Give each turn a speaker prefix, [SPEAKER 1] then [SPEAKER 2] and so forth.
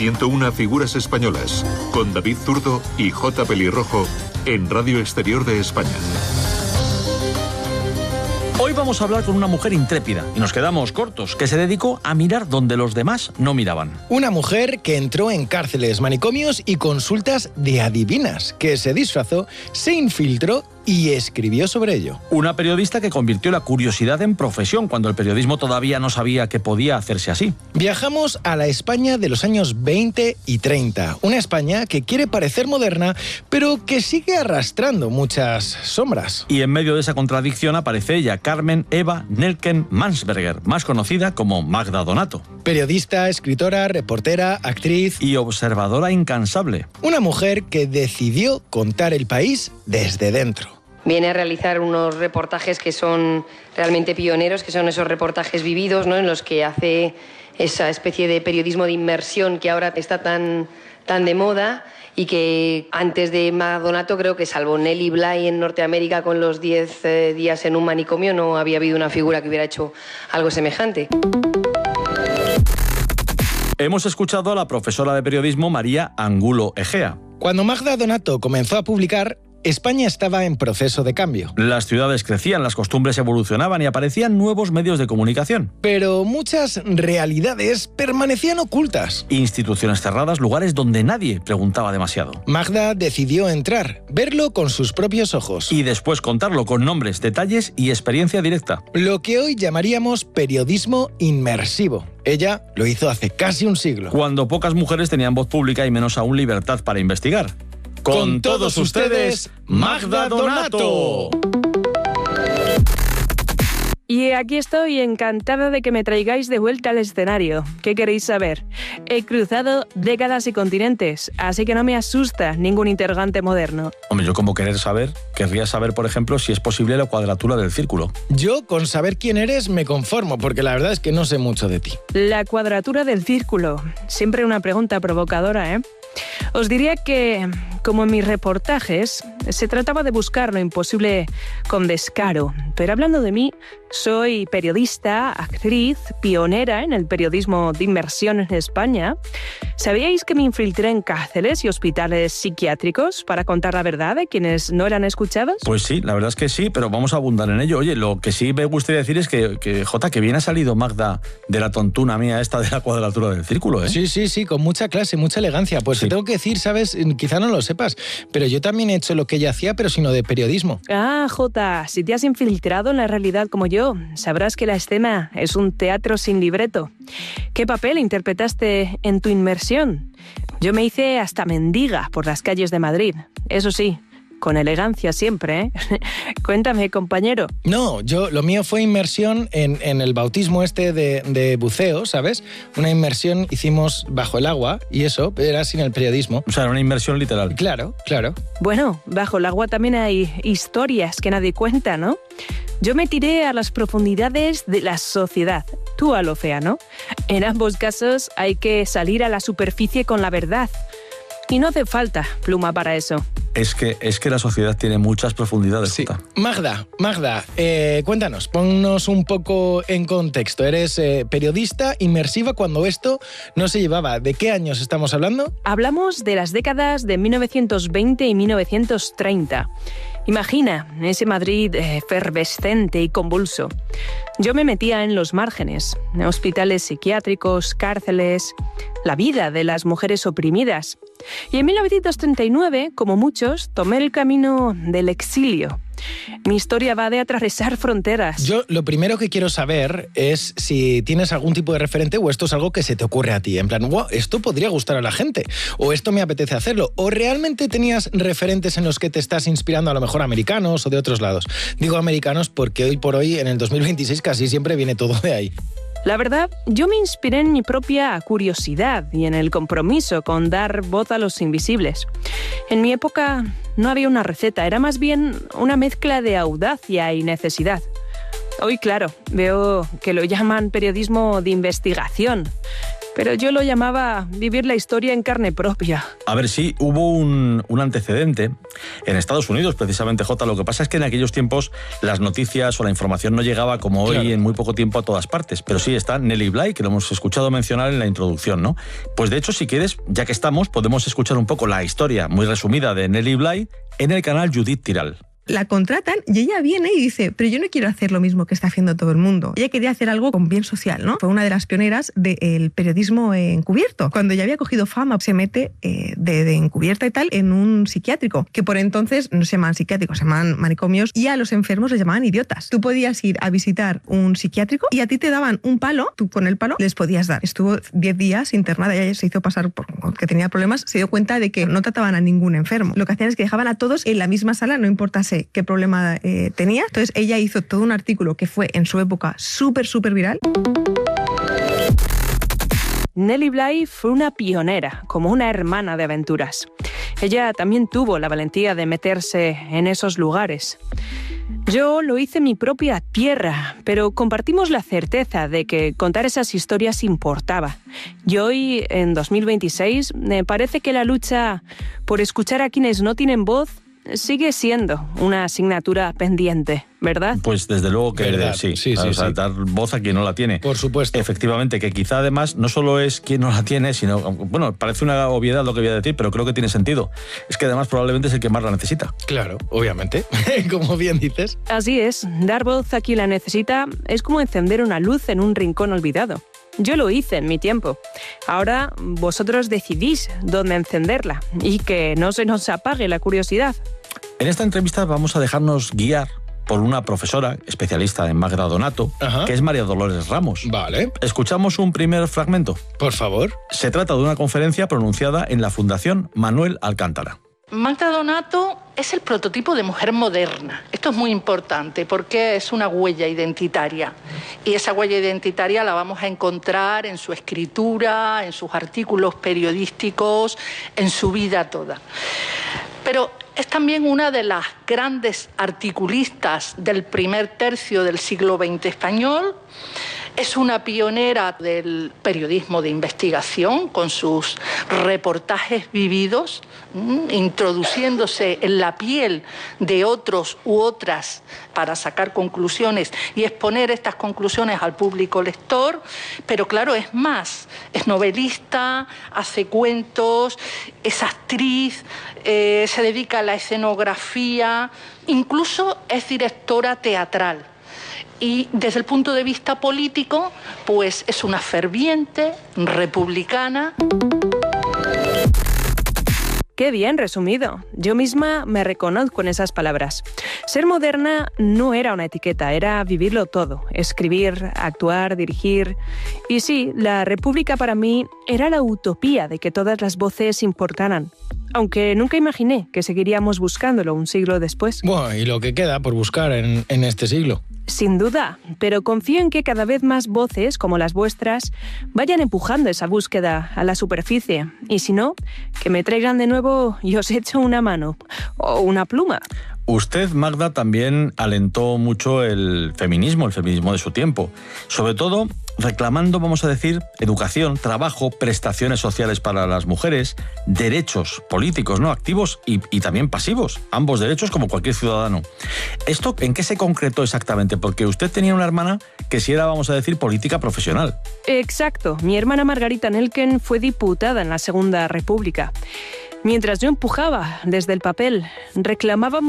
[SPEAKER 1] 101 figuras españolas, con David Zurdo y J. Pelirrojo, en Radio Exterior de España.
[SPEAKER 2] Hoy vamos a hablar con una mujer intrépida, y nos quedamos cortos, que se dedicó a mirar donde los demás no miraban.
[SPEAKER 3] Una mujer que entró en cárceles, manicomios y consultas de adivinas, que se disfrazó, se infiltró y escribió sobre ello.
[SPEAKER 2] Una periodista que convirtió la curiosidad en profesión cuando el periodismo todavía no sabía que podía hacerse así.
[SPEAKER 3] Viajamos a la España de los años 20 y 30. Una España que quiere parecer moderna, pero que sigue arrastrando muchas sombras.
[SPEAKER 2] Y en medio de esa contradicción aparece ella, Carmen Eva Nelken Mansberger, más conocida como Magda Donato.
[SPEAKER 3] Periodista, escritora, reportera, actriz
[SPEAKER 2] y observadora incansable.
[SPEAKER 3] Una mujer que decidió contar el país desde dentro.
[SPEAKER 4] Viene a realizar unos reportajes que son realmente pioneros, que son esos reportajes vividos, ¿no?, en los que hace esa especie de periodismo de inmersión que ahora está tan de moda y que antes de Magda Donato, creo que salvo Nellie Bly en Norteamérica con los 10 días en un manicomio, no había habido una figura que hubiera hecho algo semejante.
[SPEAKER 2] Hemos escuchado a la profesora de periodismo María Angulo Egea.
[SPEAKER 3] Cuando Magda Donato comenzó a publicar, España estaba en proceso de cambio.
[SPEAKER 2] Las ciudades crecían, las costumbres evolucionaban y aparecían nuevos medios de comunicación.
[SPEAKER 3] Pero muchas realidades permanecían ocultas.
[SPEAKER 2] Instituciones cerradas, lugares donde nadie preguntaba demasiado.
[SPEAKER 3] Magda decidió entrar, verlo con sus propios ojos.
[SPEAKER 2] Y después contarlo con nombres, detalles y experiencia directa.
[SPEAKER 3] Lo que hoy llamaríamos periodismo inmersivo. Ella lo hizo hace casi un siglo.
[SPEAKER 2] Cuando pocas mujeres tenían voz pública y menos aún libertad para investigar.
[SPEAKER 3] Con todos ustedes, Magda Donato.
[SPEAKER 5] Y aquí estoy, encantada de que me traigáis de vuelta al escenario. ¿Qué queréis saber? He cruzado décadas y continentes, así que no me asusta ningún interrogante moderno.
[SPEAKER 2] Hombre, yo como querría saber, por ejemplo, si es posible la cuadratura del círculo.
[SPEAKER 3] Yo con saber quién eres me conformo, porque la verdad es que no sé mucho de ti.
[SPEAKER 5] La cuadratura del círculo. Siempre una pregunta provocadora, ¿eh? Os diría que, como en mis reportajes, se trataba de buscar lo imposible con descaro. Pero hablando de mí, soy periodista, actriz, pionera en el periodismo de inmersión en España. ¿Sabíais que me infiltré en cárceles y hospitales psiquiátricos para contar la verdad de quienes no eran escuchados?
[SPEAKER 2] Pues sí, la verdad es que sí, pero vamos a abundar en ello. Oye, lo que sí me gustaría decir es que Jota, que bien ha salido Magda de la tontuna mía esta de la cuadratura del círculo, ¿eh?
[SPEAKER 3] Sí, con mucha clase, mucha elegancia. Pues sí. Te tengo que decir, ¿sabes? Quizá no lo sepas, pero yo también he hecho lo que ella hacía, pero sino de periodismo.
[SPEAKER 5] Ah, Jota, si te has infiltrado en la realidad como yo, sabrás que la escena es un teatro sin libreto. ¿Qué papel interpretaste en tu inmersión? Yo me hice hasta mendiga por las calles de Madrid. Eso sí, con elegancia siempre, ¿eh? Cuéntame, compañero.
[SPEAKER 3] No, lo mío fue inmersión en el bautismo de buceo, ¿sabes? Una inmersión hicimos bajo el agua y eso era sin el periodismo.
[SPEAKER 2] O sea, era una inmersión literal.
[SPEAKER 3] Claro.
[SPEAKER 5] Bueno, bajo el agua también hay historias que nadie cuenta, ¿no? Yo me tiré a las profundidades de la sociedad, tú al océano. En ambos casos hay que salir a la superficie con la verdad. Y no hace falta pluma para eso.
[SPEAKER 2] Es que la sociedad tiene muchas profundidades.
[SPEAKER 3] Sí. Magda, cuéntanos, ponnos un poco en contexto. Eres periodista inmersiva cuando esto no se llevaba. ¿De qué años estamos hablando?
[SPEAKER 5] Hablamos de las décadas de 1920 y 1930. Imagina ese Madrid efervescente y convulso. Yo me metía en los márgenes, en hospitales psiquiátricos, cárceles, la vida de las mujeres oprimidas. Y en 1939, como muchos, tomé el camino del exilio. Mi historia va de atravesar fronteras.
[SPEAKER 3] Yo lo primero que quiero saber es si tienes algún tipo de referente o esto es algo que se te ocurre a ti. En plan, wow, esto podría gustar a la gente. O esto me apetece hacerlo. O realmente tenías referentes en los que te estás inspirando, a lo mejor americanos o de otros lados. Digo americanos porque hoy por hoy, en el 2026, casi siempre viene todo de ahí.
[SPEAKER 5] La verdad, yo me inspiré en mi propia curiosidad y en el compromiso con dar voz a los invisibles. En mi época no había una receta, era más bien una mezcla de audacia y necesidad. Hoy, claro, veo que lo llaman periodismo de investigación, pero yo lo llamaba vivir la historia en carne propia.
[SPEAKER 2] A ver, sí, hubo un antecedente en Estados Unidos, precisamente, Jota. Lo que pasa es que en aquellos tiempos las noticias o la información no llegaba como hoy, claro, en muy poco tiempo a todas partes. Pero sí está Nellie Bly, que lo hemos escuchado mencionar en la introducción, ¿no? Pues de hecho, si quieres, ya que estamos, podemos escuchar un poco la historia muy resumida de Nellie Bly en el canal Judith Tiral.
[SPEAKER 6] La contratan y ella viene y dice, pero yo no quiero hacer lo mismo que está haciendo todo el mundo. Ella quería hacer algo con bien social, ¿no? Fue una de las pioneras del periodismo encubierto. Cuando ya había cogido fama, se mete de encubierta y tal en un psiquiátrico, que por entonces no se llamaban psiquiátricos, se llamaban manicomios, y a los enfermos les llamaban idiotas. Tú podías ir a visitar un psiquiátrico y a ti te daban un palo, tú con el palo les podías dar. Estuvo 10 días internada, ella se hizo pasar por que tenía problemas, se dio cuenta de que no trataban a ningún enfermo. Lo que hacían es que dejaban a todos en la misma sala, no importase qué problema tenía. Entonces ella hizo todo un artículo que fue en su época súper viral.
[SPEAKER 5] Nellie Bly fue una pionera, como una hermana de aventuras. Ella también tuvo la valentía de meterse en esos lugares. Yo lo hice en mi propia tierra, pero compartimos la certeza de que contar esas historias importaba. Y hoy, en 2026, me parece que la lucha por escuchar a quienes no tienen voz sigue siendo una asignatura pendiente, ¿verdad?
[SPEAKER 2] Pues desde luego que sí. Dar voz a quien no la tiene.
[SPEAKER 3] Por supuesto.
[SPEAKER 2] Efectivamente, que quizá además no solo es quien no la tiene, sino, bueno, parece una obviedad lo que voy a decir, pero creo que tiene sentido. Es que además probablemente es el que más la necesita.
[SPEAKER 3] Claro, obviamente, como bien dices.
[SPEAKER 5] Así es, dar voz a quien la necesita es como encender una luz en un rincón olvidado. Yo lo hice en mi tiempo. Ahora vosotros decidís dónde encenderla y que no se nos apague la curiosidad.
[SPEAKER 2] En esta entrevista vamos a dejarnos guiar por una profesora especialista en Magda Donato, que es María Dolores Ramos.
[SPEAKER 3] Vale.
[SPEAKER 2] ¿Escuchamos un primer fragmento?
[SPEAKER 3] Por favor.
[SPEAKER 2] Se trata de una conferencia pronunciada en la Fundación Manuel Alcántara.
[SPEAKER 7] Magda Donato es el prototipo de mujer moderna. Esto es muy importante porque es una huella identitaria. Y esa huella identitaria la vamos a encontrar en su escritura, en sus artículos periodísticos, en su vida toda. Pero es también una de las grandes articulistas del primer tercio del siglo XX español. Es una pionera del periodismo de investigación con sus reportajes vividos, introduciéndose en la piel de otros u otras para sacar conclusiones y exponer estas conclusiones al público lector. Pero claro, es más, es novelista, hace cuentos, es actriz, se dedica a la escenografía, incluso es directora teatral. Y desde el punto de vista político, pues es una ferviente republicana.
[SPEAKER 5] Qué bien resumido. Yo misma me reconozco en esas palabras. Ser moderna no era una etiqueta, era vivirlo todo. Escribir, actuar, dirigir. Y sí, la República para mí era la utopía de que todas las voces importaran. Aunque nunca imaginé que seguiríamos buscándolo un siglo después.
[SPEAKER 3] Bueno, y lo que queda por buscar en este siglo.
[SPEAKER 5] Sin duda, pero confío en que cada vez más voces, como las vuestras, vayan empujando esa búsqueda a la superficie. Y si no, que me traigan de nuevo y os echo una mano o una pluma.
[SPEAKER 2] Usted, Magda, también alentó mucho el feminismo de su tiempo. Sobre todo reclamando, vamos a decir, educación, trabajo, prestaciones sociales para las mujeres, derechos políticos, ¿no? Activos y también pasivos. Ambos derechos como cualquier ciudadano. ¿Esto en qué se concretó exactamente? Porque usted tenía una hermana que sí era, vamos a decir, política profesional.
[SPEAKER 5] Exacto. Mi hermana Margarita Nelken fue diputada en la Segunda República. Mientras yo empujaba desde el papel, reclamábamos